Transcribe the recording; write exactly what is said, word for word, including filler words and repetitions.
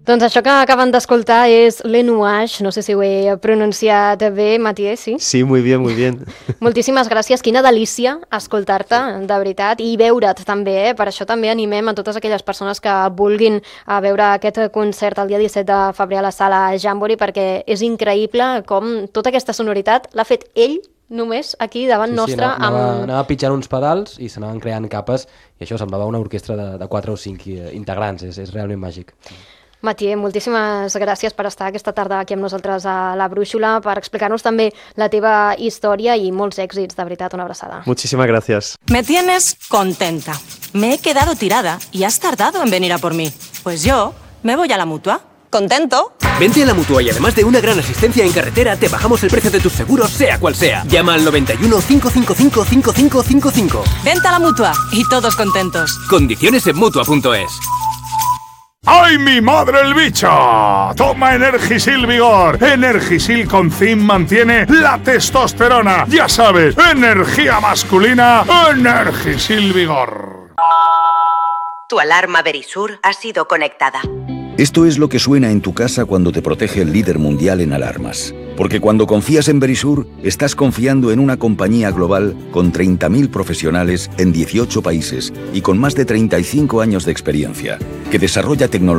Doncs això que acaben d'escoltar és l'Enouage, no sé si ho he pronunciat bé, Mathieu, sí? Sí, muy bien, muy bien. Moltíssimes gràcies, quina delícia escoltar-te, de veritat, i veure't també, eh? Per això també animem a totes aquelles persones que vulguin a veure aquest concert el dia disset de febrer a la sala Jamboree, perquè és increïble com tota aquesta sonoritat l'ha fet ell només aquí davant sí, nostre. Sí, anava, amb... anava pitjant uns pedals i s'anaven creant capes i això semblava una orquestra de, de quatre o cinc integrants, és, és realment màgic. Mathieu, moltíssimes gràcies per estar aquesta tarda aquí amb nosaltres a La Brúixola, per explicar-nos també la teva història i molts èxits, de veritat, una abraçada. Muchísimas gracias. Me tienes contenta. Me he quedado tirada y has tardado en venir a por mí. Pues yo me voy a la Mutua. ¿Contento? Vente a la Mutua y además de una gran asistencia en carretera, te bajamos el precio de tus seguros, sea cual sea. Llama al noventa y uno, cinco cinco cinco, cinco cinco cinco cinco. Vente a la Mutua y todos contentos. Condiciones en Mutua punto es. ¡Ay, mi madre el bicho! Toma Energisil Vigor. Energisil con zinc mantiene la testosterona. Ya sabes, energía masculina, Energisil Vigor. Tu alarma Verisur ha sido conectada. Esto es lo que suena en tu casa cuando te protege el líder mundial en alarmas. Porque cuando confías en Verisur, estás confiando en una compañía global con treinta mil profesionales en dieciocho países y con más de treinta y cinco años de experiencia, que desarrolla tecnología